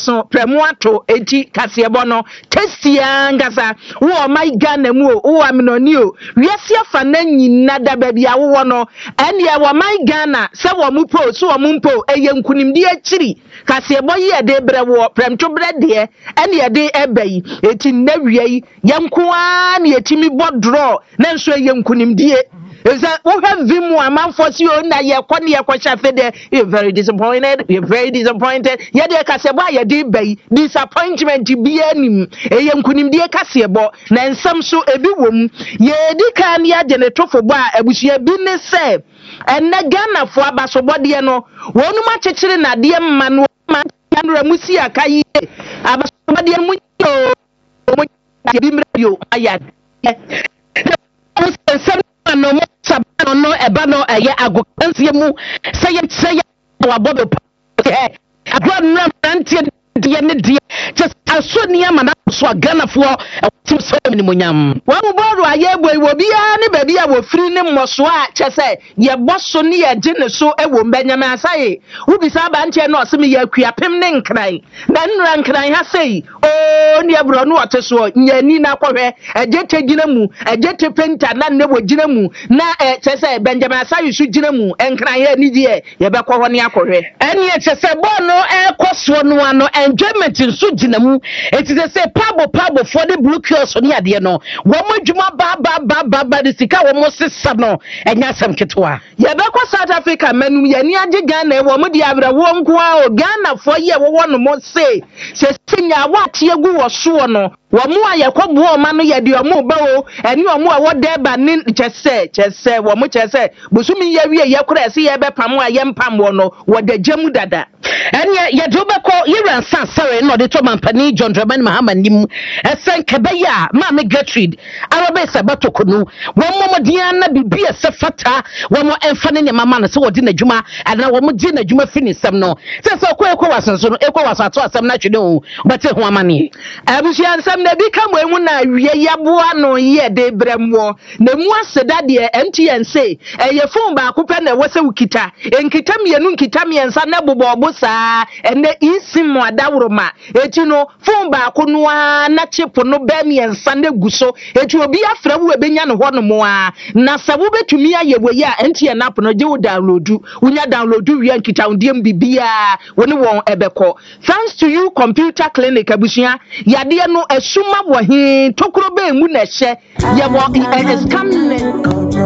so premuato eti kasebo no testia ngasa wo my Ghana mu wo aminoni o wiase afa na nyina da ba bia wo no ene e wo my Ghana se wo mu po so wo mu po eye nkunimdi akiri kasebo ye de bre wo premto bre de ene ye de ebai eti na wiei yenko a na yetimi bodro na nso eye nkunimdi is that we have been one man for you na ye kwa ne ye kwa shafe de you're very disappointed ye de kasebo ye de bai disappointment bi anim eye nkunimdi kasebo na nsam so ebi wom ye di kan ya de ne tofo a abusia bi ne se enne Ghana fo abasobode no wonu ma chechire na de mma no ma yanra musi akayi abasobode mu yo mo bi mradio aya no mo sabano no eba no eye agokansie mu sey wa bobe agro no rantie de ne de just asoni amana so Ghana fo tim so ni monyam wa mu bodo aye boy wo bia ne ba bia wo firi ne mmoso a chese ye boso ne ye gine so ewo mbanyam asaye wo bisa ba nche no se me ye akuapem ne nkran na nra nkran ha sei o ne abro no oteso nyani na kwhwe ejete gina mu ejete penta na ne wo gina mu na chese benjamin asaye su gina mu nkran ye ni die ye be kwho ne akwhwe ene chese bo no ekoso no ano enjoyment su gina mu eti say pabo for the blue cross on ade no wo modwuma ba de sika wo mo sesa no enya sam ketwa ye be kwa South Africa manum ye ni age Ghana wo mo di abra wo nko a o Ghana for ye wo no mo se sinya wa tie gu wo so no wo mo aye kwabo o ma no ye de o mo ba o eni o mo a wo de ba ni chese wo mo chese busumi ye wie ye kura se ye be pam a ye mpam wo no wo de gemu dada eni ye do be ko yiran sansare no de to mampani John Dramani Mahama nim esen kebeya ma me Gertrude arabe sabatokunu wo mo dia na bibia se fata wo mo emfa ne mama no se wo di nadwuma ana wo mo di nadwuma fini sam no se ekwa wasanso no ekwa wasato asam na twede o bete ho amane abusia nsam na bi kam emu na wie yaboa no ye de bremwo na mu aseda de MTN say eye phone ba ko pe na wo se wukita enkita mienu nkita miensa na bobo saa ene isim mo adawroma eti no phone ba ko no na chip no ba miensa na guso eti obi afra wo ebenya no ho no mo a na sabo betumi ayewoyi a MTN app no je wo downloadu unya downloadu wie nkita ndiem bibia woni won ebeko thanks to you computer clinic abusia yade no asuma wo he tokuro be mu na hye ye wo scam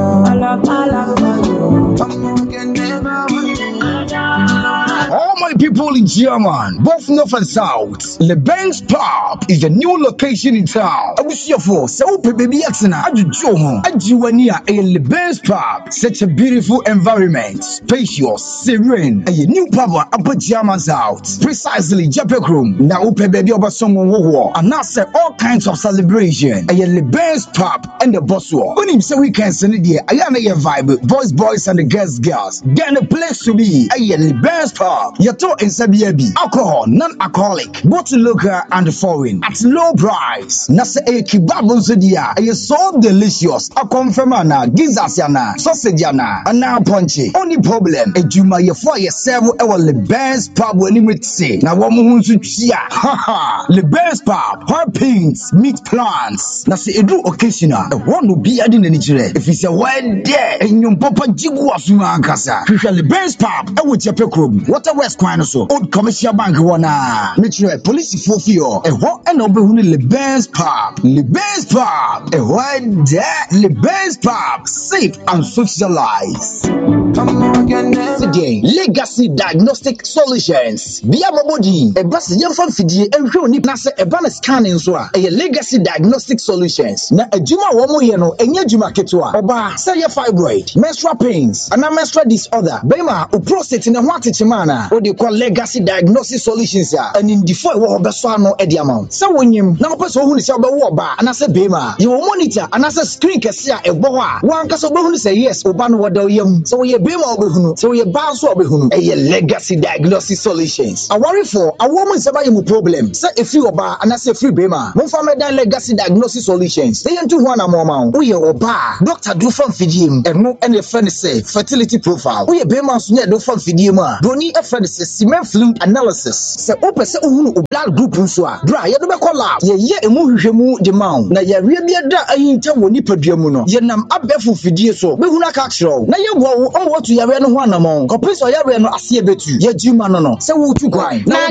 all my people in German, both north and south, Leben's Pub is the new location in town. Abusiafo, so baby Axana, Ajujomo, Ajuwania, a Leben's Pub. Such a beautiful environment, spacious, serene, a new pub upper German's out. Precisely, Japek room. Now, open baby over someone war, and now say all kinds of celebration. A Leben's Pub and the boss war. When him say we can send it here, I am a vibe, boys and the girls. Get a place to be. A Leben's Pub. Yato and Sabiabi. Alcohol, non-alcoholic, both local and foreign, at low price. Nasa a kebab zedia. A so delicious. A confirmana, gizasiana, sausageana, and now punchy. Only problem, a juma ye for yourself, our Leben's Pub when you say. Now, one more to chia. Haha, Leben's Pub, hot pins, meat plants. Nasa a do occasional. A one will be adding any if it's a wild day and your papa jiguas mankasa. Leben's Pub, I would Japek room. What a West Quinoso, old commercial bank wana. Nature police for fear. A what and over Leben's Pub. Leben's Pub, a wild day. Leben's Pub, safe and socialized. Today, Legacy Diagnostic Solutions. Bia Mabodi, a bus yamfam fidie ehwe oni na se e ba na scanning so a Legacy Diagnostic Solutions. Na adwuma wo mo ye no enye adwuma ketewa. Oba say your fibroid, menstrual pains, and menstrual disorder. Bema o prostate na ho atechema na o de call Legacy Diagnostic Solutions a and in defo wo obeso ano e de amount. Say wonyim na opeso hu ni se obewo oba ana se bema. You monitor ana se screen kese a ebo ho a wan kaso obehu ni say yes oba no woda oyam. So ye bema obehunu, so ye ba so obehunu. E Legacy Diagnostic Solutions. A worry for a woman say ba yemu problem. Say if you oba ana se free bema. Mo fa me dan Legacy Diagnostic Solutions. They entu ho na mo ma wo ye oba. Doctor do fam fidiem eno ene friend say fertility profile. Wo ye bema so ne do fam fidiem a broni e friend say cement fluid analysis. Se opese uhunu blood group nso a bra ye do be call out ye emu hwehwemu de ma wo na ye wie bia da ahinta wo nipadua mu no ye nam abefu fidie so be huna ka kro na ye wo o to yare no ho anamon kopeso yare no ase betu ye jima no se wo tu kwan na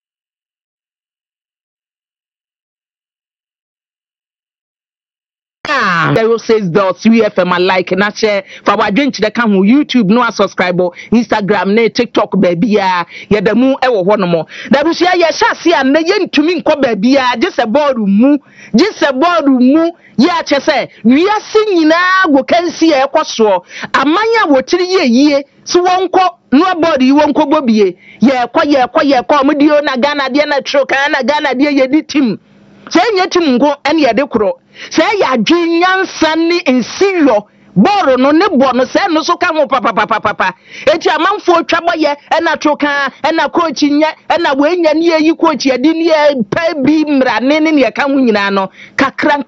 .3FM like na share for our drink the can YouTube no subscribe Instagram ne TikTok baby ya da mu e wo no mo da bu sia ye hyase a na ye ntumi nko baby ya just a board mu ya che se wiase nyina go kansi e kwaso amanya wotiri ye so wonko no board yi wonko bobie ye kwa mudio na Ghana de na tro kan na Ghana de ye di team se nye team ngo ene ye de kro se ya dwunyansa ni insiro boro no ne bo no se no so ka ho papa eti amanfo twabo ye na troka na coach nya na wenya ne yi coach adi ne pa bi mra ne ne ka ho nyina no kakran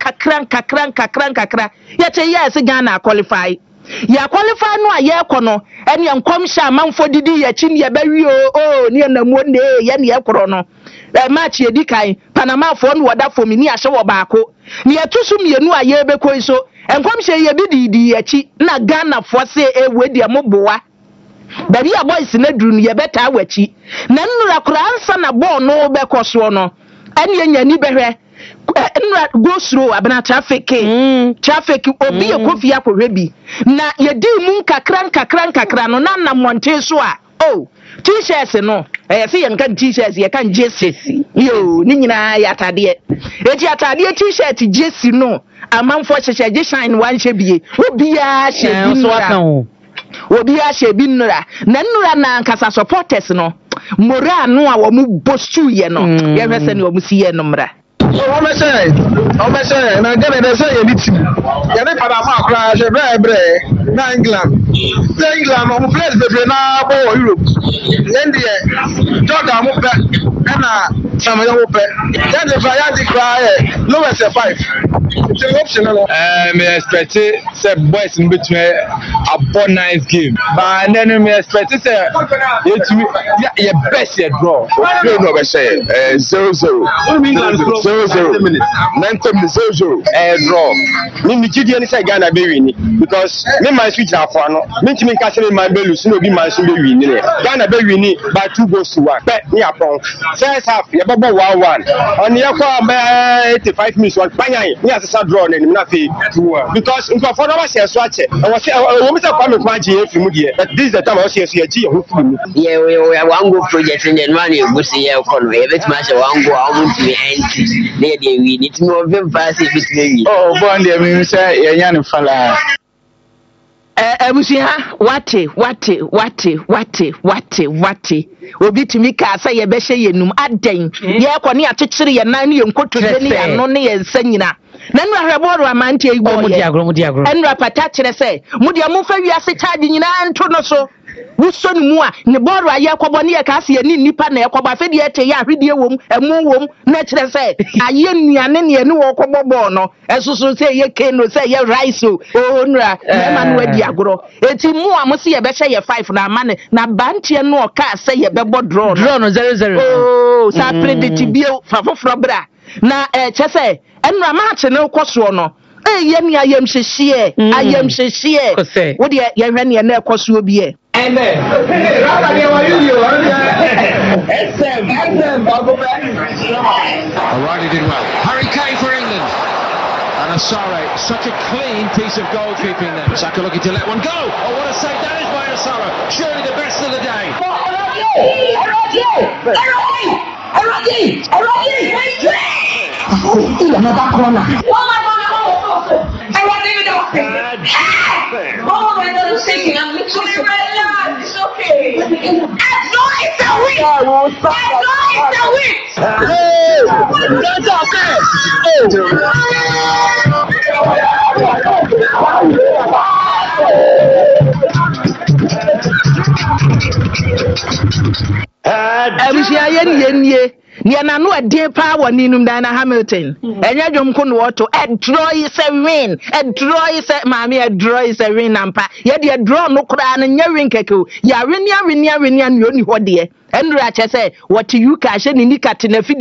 ye che ye se Ghana qualify ya qualify no aye kono ene enkom sha amanfo didi ye chi ne be wi o ne na mo ne ye ne ekoro no match edi kai Panama for no wada for me ni ahye wo baako ne etusu mienu aye be koi so enkom hye ye bi didi achi na Ghana for se wedi amoboa bari a boys na duru ye beta wachi na nnura kura ansa na ball no be koso no ene nyani behwe nnura go slow abena traffic obi ye kofi akohwe bi na ye di mu kakran no na monte so a oh t-shirts no say yen kan t-shirts ye kan jersey yo ni nyina ya atade eti atade t-shirt jersey no amanfo hyehyɛ je shine wan hye bie obi a hye bi so aka ho obi a hye bi nnura na nnura na nkasa supporters no moral no a wo mu bostu ye no ye hwese ne wo mu siye no mra so o me say na Ghana dey say ye team ye dey Panama akra she bre na England o mu players be na bo Europe yen dey Jordan mo pe na sama yo pe then the variety cry lowest 5 it's an option no me expect say boys in between a nice game but then me expect say you best you draw no be say 0-0 90 minutes 0-0 draw me kidi any say Ghana be win because me my switch afọ no me ntimi nka say my be lose no be man so be win Ghana be win by 2 goals to 1 bet me upon first half you bobo 1-1 on you kwa 85 minutes one panyan me as draw na na fe 2-1 because nko for no wa share so ache we me say kwa me kwa je efi mu de but this is the time I share so ye ji ho fu mu yeah we wan go project in January e go see here for no e bet ma share wan go I want to end there dey we need to move them fast if it me oh bon dey me say ye nya ne fala ebusia wate obi timi ka say ye be hye yenum aden ye kone akyekere ye nan ne ye nkotode ne ye no ne ye nsanyina na nwa hweboro amante igbo mu diagro enra pata kire say mu de mo fa wiase charge nyina nto no so wuso nu mu a ne boro aye kwabo ne ye ka se ye ni nipa na ye kwabo afede ye te ye ahwede wom emu wom na kire say aye nuane ne ne wo kwabo bo no esusu say ye keno say ye rice o nra na no adi agro eti mu a mo se ye be hye ye 5 na amane na bantie no ka say ye be bo draw no 0-0 oh sa predict bio fafofro bra na che say enra match ne koso no ye ni ayem hyehye wo de ye hwe ne na koso obi e amen raba de wa you SM Bago O'Reilly did well. Harry Kane for England. And Asare, such a clean piece of goalkeeping there. Saka looking to let one go. Oh, what a save that is by Asare. Surely the best of the day. Another corner. Oh my God, I'm shaking. I'm literally relaxed. It's okay. As long as the win. hey that's okay ebusia ye Nia na no ɛden pa wɔ ninum dan na Hamilton. Ɛnyɛ dwom ko no wɔto. Draw is a win. Draw is a maame draw is a win ampa. Ye de draw no kura na nya win keke. Ya win ya no ni hɔ de. Ɛnura kyɛ sɛ what you ka hye ni nika te na